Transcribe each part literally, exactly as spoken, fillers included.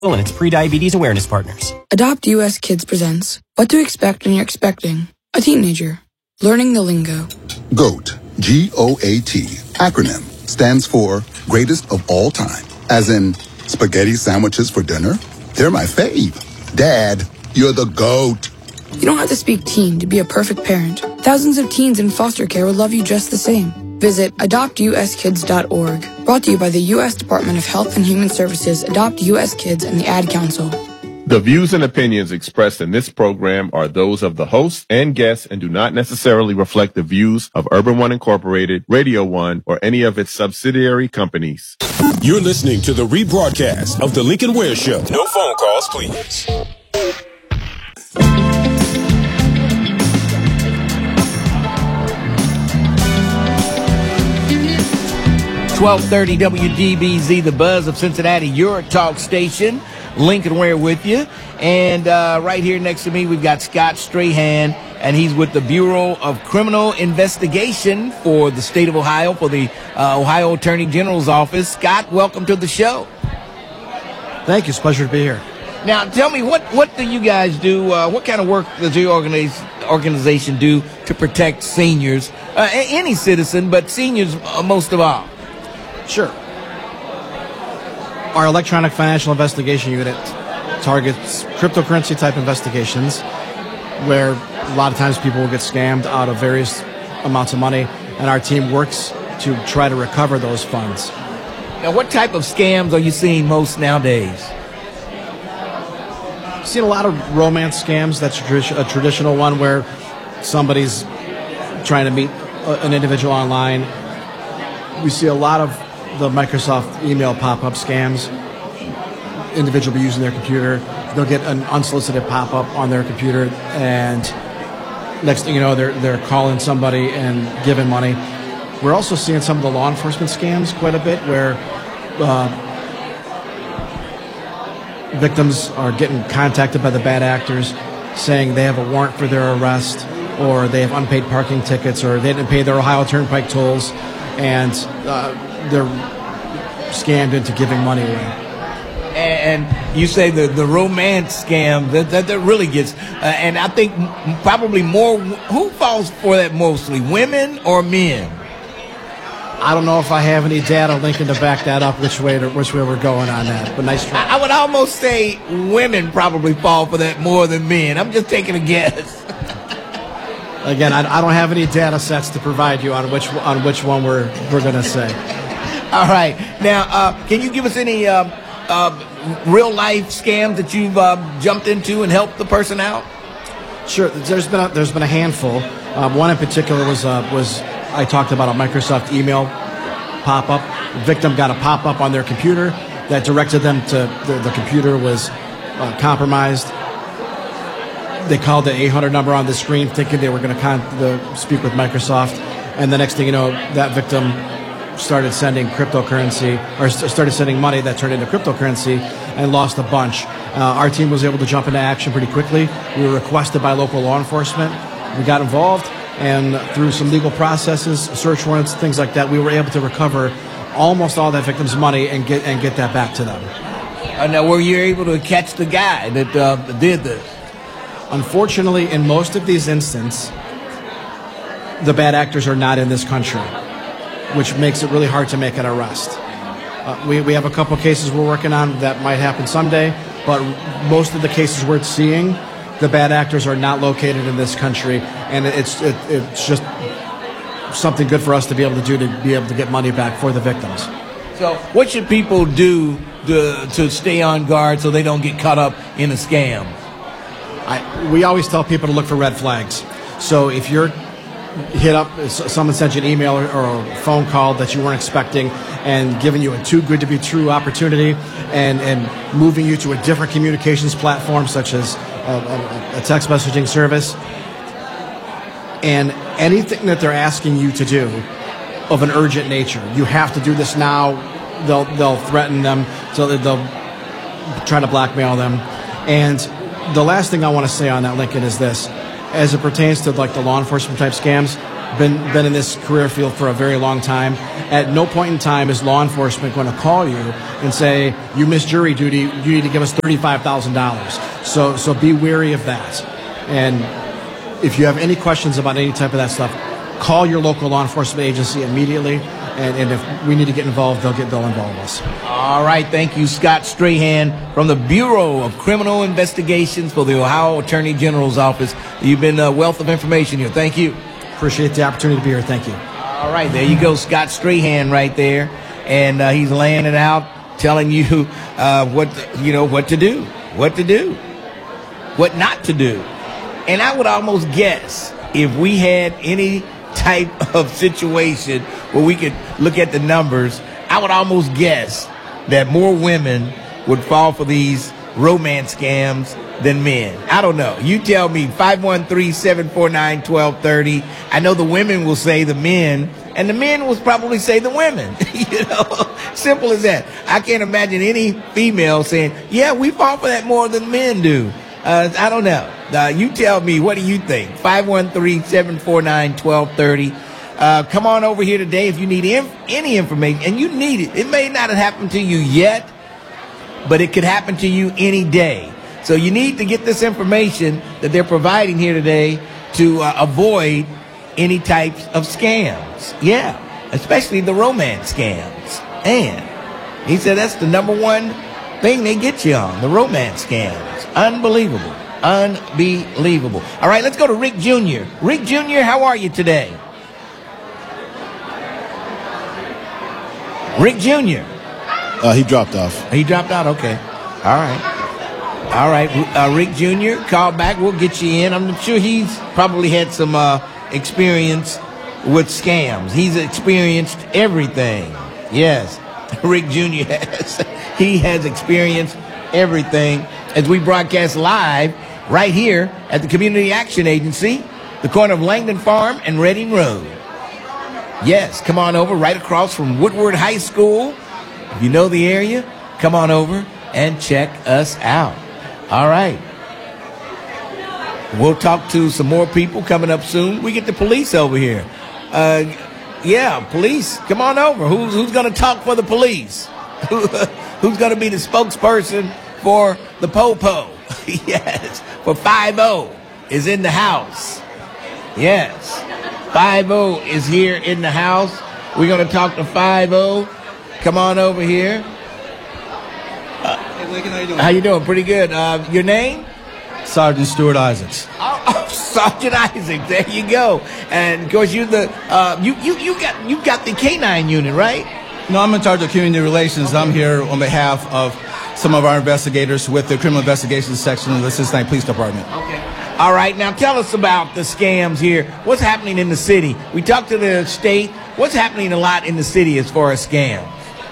and its pre-diabetes awareness partners. Adopt U S Kids presents What to Expect When You're Expecting a Teenager. Learning the lingo. GOAT, G O A T, acronym, stands for Greatest of All Time. As in, spaghetti sandwiches for dinner? They're my fave. Dad, you're the GOAT. You don't have to speak teen to be a perfect parent. Thousands of teens in foster care will love you just the same. Visit adopt u s kids dot org. Brought to you by the U S Department of Health and Human Services, Adopt U S Kids, and the Ad Council. The views and opinions expressed in this program are those of the hosts and guests and do not necessarily reflect the views of Urban One Incorporated, Radio One, or any of its subsidiary companies. You're listening to the rebroadcast of The Lincoln Ware Show. No phone calls, please. twelve thirty W D B Z, the buzz of Cincinnati, your talk station. Lincoln Ware with you. And uh, right here next to me, we've got Scott Strahan, and he's with the Bureau of Criminal Investigation for the state of Ohio, for the uh, Ohio Attorney General's office. Scott, welcome to the show. Thank you. It's a pleasure to be here. Now, tell me, what, what do you guys do? Uh, what kind of work does your organiz- organization do to protect seniors? Uh, any citizen, but seniors uh, most of all. Sure. Our electronic financial investigation unit targets cryptocurrency type investigations where a lot of times people will get scammed out of various amounts of money, and our team works to try to recover those funds. Now, what type of scams are you seeing most nowadays? I've seen a lot of romance scams. That's a, tradi- a traditional one where somebody's trying to meet a, an individual online. We see a lot of the Microsoft email pop-up scams. Individual will be using their computer. They'll get an unsolicited pop-up on their computer, and next thing you know, they're they're calling somebody and giving money. We're also seeing some of the law enforcement scams quite a bit, where uh, victims are getting contacted by the bad actors saying they have a warrant for their arrest, or they have unpaid parking tickets, or they didn't pay their Ohio Turnpike tolls, and uh, they're scammed into giving money away. And you say the, the romance scam, that, that, that really gets, uh, and I think probably more, who falls for that mostly, women or men? I don't know if I have any data, Lincoln, to back that up, which way to, which way we're going on that, but nice try. I, I would almost say women probably fall for that more than men. I'm just taking a guess. Again, I, I don't have any data sets to provide you on which on which one we're we're going to say. All right. Now, uh, can you give us any uh, uh, real-life scams that you've uh, jumped into and helped the person out? Sure. There's been a, there's been a handful. Um, one in particular was uh, was I talked about a Microsoft email pop-up. The victim got a pop-up on their computer that directed them to the, the computer was uh, compromised. They called the eight hundred number on the screen thinking they were going to con- the, speak with Microsoft, and the next thing you know, that victim started sending cryptocurrency, or st- started sending money that turned into cryptocurrency, and lost a bunch. Uh, our team was able to jump into action pretty quickly. We were requested by local law enforcement. We got involved, and through some legal processes, search warrants, things like that, we were able to recover almost all that victim's money and get and get that back to them. Uh, now, were you able to catch the guy that uh, did this? Unfortunately, in most of these instances, the bad actors are not in this country, which makes it really hard to make an arrest. Uh, we, we have a couple cases we're working on that might happen someday, but most of the cases we're seeing, the bad actors are not located in this country, and it's it, it's just something good for us to be able to do to be able to get money back for the victims. So what should people do to, to stay on guard so they don't get caught up in a scam? I, we always tell people to look for red flags. So if you're hit up, someone sent you an email or, or a phone call that you weren't expecting and giving you a too good to be true opportunity and, and moving you to a different communications platform such as a, a, a text messaging service, and anything that they're asking you to do of an urgent nature, you have to do this now, they'll, they'll threaten them, so that they'll try to blackmail them. And the last thing I want to say on that, Lincoln, is this. As it pertains to like the law enforcement type scams, been been in this career field for a very long time. At no point in time is law enforcement going to call you and say, you missed jury duty, you need to give us thirty-five thousand dollars. So so be wary of that. And if you have any questions about any type of that stuff, call your local law enforcement agency immediately. And, and if we need to get involved, they'll get they'll involve us. All right, thank you, Scott Strahan from the Bureau of Criminal Investigations for the Ohio Attorney General's Office. You've been a wealth of information here. Thank you. Appreciate the opportunity to be here. Thank you. All right, there you go, Scott Strahan right there, and uh, he's laying it out, telling you uh, what you know what to do, what to do, what not to do. And I would almost guess if we had any type of situation where we could look at the numbers, I would almost guess that more women would fall for these romance scams than men. I don't know. You tell me. Five one three, seven four nine, one two three zero. I know the women will say the men, and the men will probably say the women. You know, simple as that. I can't imagine any female saying, yeah, we fall for that more than men do. Uh, I don't know. Uh, you tell me, what do you think? five one three, seven four nine, one two three zero. Uh, come on over here today if you need inf- any information, and you need it. It may not have happened to you yet, but it could happen to you any day. So you need to get this information that they're providing here today to uh, avoid any types of scams. Yeah, especially the romance scams. And he said that's the number one thing they get you on, the romance scams. Unbelievable. Unbelievable. All right, let's go to Rick Junior Rick Junior, how are you today? Rick Junior Uh, he dropped off. He dropped out? Okay. All right. All right. Uh, Rick Junior, call back. We'll get you in. I'm sure he's probably had some uh, experience with scams. He's experienced everything. Yes. Rick Junior has. He has experienced everything as we broadcast live right here at the Community Action Agency, the corner of Langdon Farm and Reading Road. Yes, come on over right across from Woodward High School. If you know the area, come on over and check us out. All right. We'll talk to some more people coming up soon. We get the police over here. Uh, yeah, police, come on over. Who's, who's going to talk for the police? Who's going to be the spokesperson for the Popo? Yes, for five oh is in the house. Yes, five oh is here in the house. We're going to talk to five oh. Come on over here. Uh, hey, Lincoln, how you doing? How you doing? Pretty good. Uh, your name? Sergeant Stuart Isaacs. Oh, oh, Sergeant Isaacs. There you go. And of course, you the uh, you you you got you got the K nine unit, right? No, I'm in charge of community relations. Okay. I'm here on behalf of some of our investigators with the criminal investigations section of the Cincinnati Police Department. Okay. All right. Now tell us about the scams here. What's happening in the city? We talked to the state. What's happening a lot in the city as far as scams?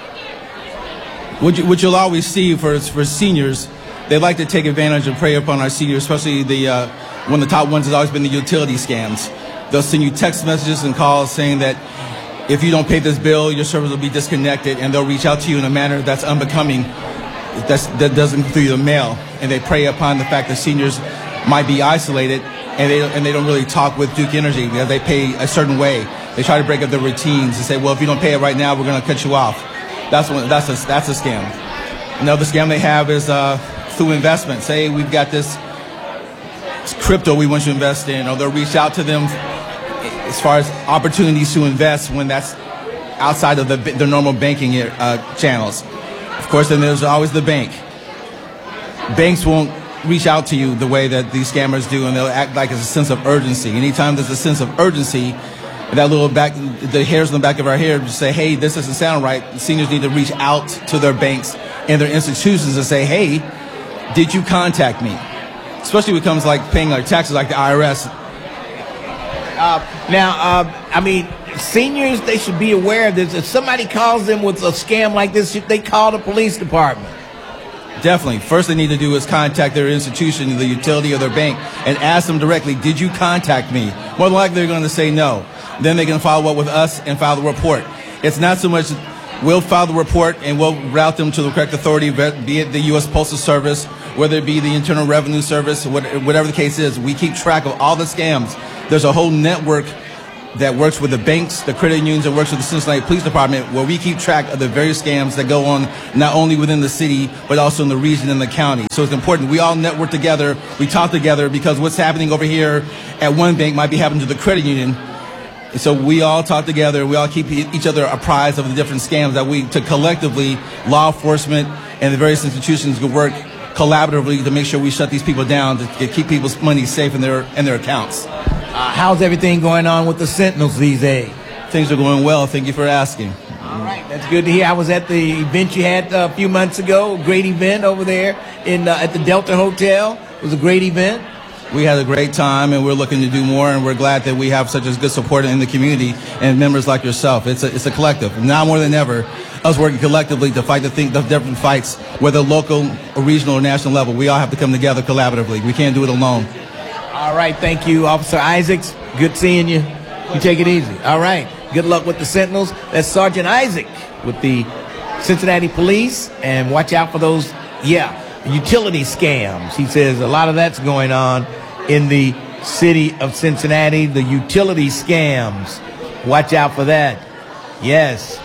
What, you, what you'll always see for for seniors, they like to take advantage and prey upon our seniors, especially the uh, one of the top ones has always been the utility scams. They'll send you text messages and calls saying that if you don't pay this bill, your service will be disconnected, and they'll reach out to you in a manner that's unbecoming, that's, that doesn't go through the mail, and they prey upon the fact that seniors might be isolated, and they and they don't really talk with Duke Energy. You know, they pay a certain way. They try to break up their routines and say, well, if you don't pay it right now, we're going to cut you off. That's one. That's a that's a scam. Another scam they have is uh, through investment. Say we've got this, this crypto we want you to invest in, or they'll reach out to them as far as opportunities to invest when that's outside of the the normal banking uh, channels. Of course, then there's always the bank. Banks won't reach out to you the way that these scammers do, and they'll act like it's a sense of urgency. Anytime there's a sense of urgency, that little back, the hairs on the back of our hair just say, hey, this doesn't sound right. Seniors need to reach out to their banks and their institutions and say, hey, did you contact me? Especially when it comes like paying like taxes like the I R S. Uh, now, uh, I mean, seniors, they should be aware of this. If somebody calls them with a scam like this, should they call the police department? Definitely. First they need to do is contact their institution, the utility or their bank, and ask them directly, did you contact me? More than likely they're going to say no. Then they can follow up with us and file the report. It's not so much we'll file the report and we'll route them to the correct authority, be it the U S Postal Service, whether it be the Internal Revenue Service, whatever the case is. We keep track of all the scams. There's a whole network that works with the banks, the credit unions, and works with the Cincinnati Police Department, where we keep track of the various scams that go on not only within the city, but also in the region and the county. So it's important. We all network together. We talk together, because what's happening over here at one bank might be happening to the credit union. And so we all talk together. We all keep each other apprised of the different scams that we, to collectively, law enforcement and the various institutions can work collaboratively to make sure we shut these people down, to keep people's money safe in their in their accounts. Uh, how's everything going on with the Sentinels these days? Things are going well. Thank you for asking. All right, that's good to hear. I was at the event you had uh, a few months ago. Great event over there in uh, at the Delta Hotel. It was a great event. We had a great time, and we're looking to do more, and we're glad that we have such a good support in the community and members like yourself. It's a, it's a collective. Now more than ever, us working collectively to fight the, thing, the different fights, whether local or regional or national level. We all have to come together collaboratively. We can't do it alone. All right, thank you, Officer Isaacs. Good seeing you. You take it easy. All right, good luck with the Sentinels. That's Sergeant Isaac with the Cincinnati Police, and watch out for those, yeah, utility scams. He says a lot of that's going on in the city of Cincinnati, the utility scams. Watch out for that. Yes.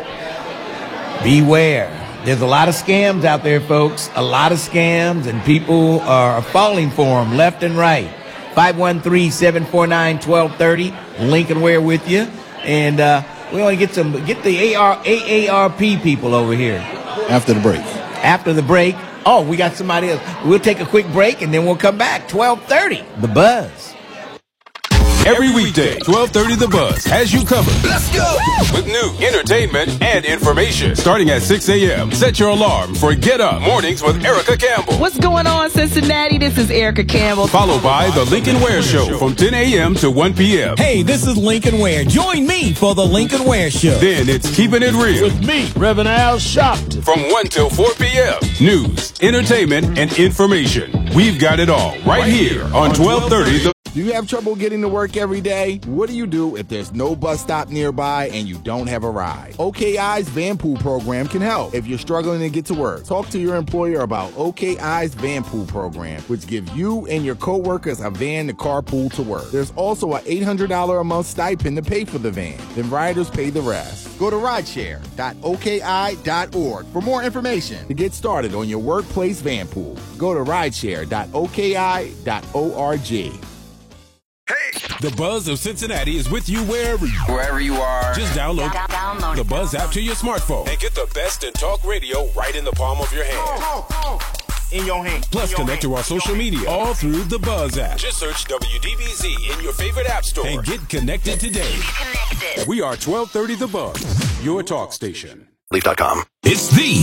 Beware. There's a lot of scams out there, folks. A lot of scams, and people are falling for them left and right. five one three, seven four nine, one two three zero. Lincoln Ware with you. And uh, we want to get some, get the A R, A A R P people over here. After the break. After the break. Oh, we got somebody else. We'll take a quick break, and then we'll come back. twelve thirty, The Buzz. Every weekday, twelve thirty The Buzz has you covered. Let's go! With news, entertainment, and information. Starting at six a.m., set your alarm for Get Up Mornings with Erica Campbell. What's going on, Cincinnati? This is Erica Campbell. Followed by The Lincoln Ware Show from ten a.m. to one p.m. Hey, this is Lincoln Ware. Join me for The Lincoln Ware Show. Then it's Keeping It Real. With me, Reverend Al Sharpton. From one till four p.m. News, entertainment, and information. We've got it all right, right here on twelve thirty The Do you have trouble getting to work every day? What do you do if there's no bus stop nearby and you don't have a ride? O K I's Van Pool program can help if you're struggling to get to work. Talk to your employer about O K I's Van Pool program, which gives you and your coworkers a van to carpool to work. There's also an eight hundred dollars a month stipend to pay for the van. Then riders pay the rest. Go to rideshare dot O K I dot org for more information to get started on your workplace van pool. Go to rideshare dot O K I dot org. The Buzz of Cincinnati is with you wherever you Wherever you are. Just download, down, download the Buzz app to your smartphone and get the best in talk radio right in the palm of your hand. Oh, oh, oh. In your hand. Plus, your connect hand. to our social media all through the Buzz app. Just search W D B Z in your favorite app store and get connected today. Get connected. We are twelve thirty The Buzz, your talk station. Leaf dot com. It's the